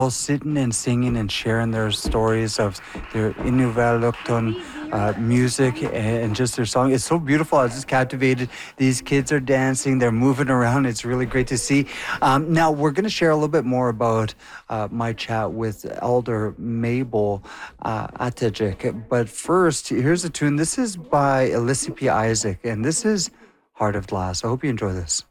all sitting and singing and sharing their stories of their Inuvialuktun music and just their song. It's so beautiful. I was just captivated. These kids are dancing, they're moving around. It's really great to see. Now, we're going to share a little bit more about my chat with Elder Mabel Atajik. But first, here's a tune. This is by Elissa P. Isaac, and this is Heart of Glass. I hope you enjoy this.